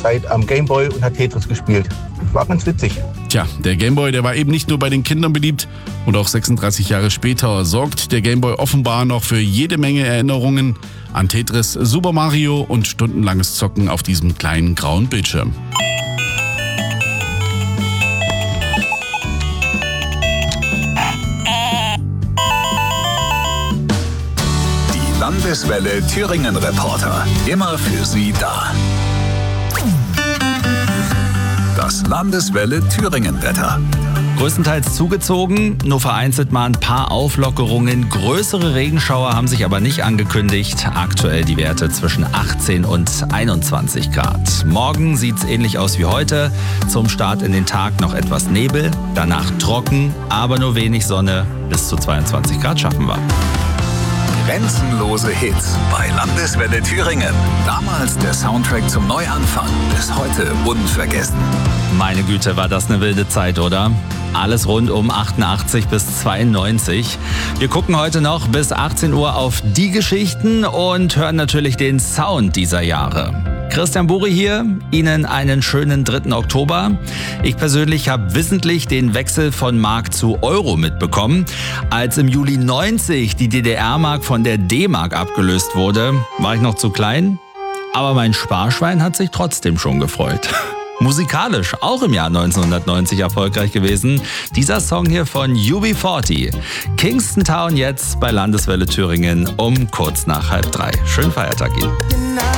Zeit am Gameboy und hat Tetris gespielt. War ganz witzig. Tja, der Gameboy, der war eben nicht nur bei den Kindern beliebt und auch 36 Jahre später sorgt der Gameboy offenbar noch für jede Menge Erinnerungen an Tetris, Super Mario und stundenlanges Zocken auf diesem kleinen grauen Bildschirm. Landeswelle Thüringen Reporter. Immer für Sie da. Das Landeswelle Thüringen Wetter. Größtenteils zugezogen, nur vereinzelt mal ein paar Auflockerungen. Größere Regenschauer haben sich aber nicht angekündigt. Aktuell die Werte zwischen 18 und 21 Grad. Morgen sieht es ähnlich aus wie heute. Zum Start in den Tag noch etwas Nebel, danach trocken, aber nur wenig Sonne. Bis zu 22 Grad schaffen wir. Grenzenlose Hits bei Landeswelle Thüringen. Damals der Soundtrack zum Neuanfang, bis heute unvergessen. Meine Güte, war das eine wilde Zeit, oder? Alles rund um 88 bis 92. Wir gucken heute noch bis 18 Uhr auf die Geschichten und hören natürlich den Sound dieser Jahre. Christian Buri hier, Ihnen einen schönen 3. Oktober. Ich persönlich habe wissentlich den Wechsel von Mark zu Euro mitbekommen. Als im Juli 90 die DDR-Mark von der D-Mark abgelöst wurde, war ich noch zu klein. Aber mein Sparschwein hat sich trotzdem schon gefreut. Musikalisch auch im Jahr 1990 erfolgreich gewesen. Dieser Song hier von UB40. Kingston Town jetzt bei Landeswelle Thüringen um kurz nach 2:30. Schönen Feiertag Ihnen.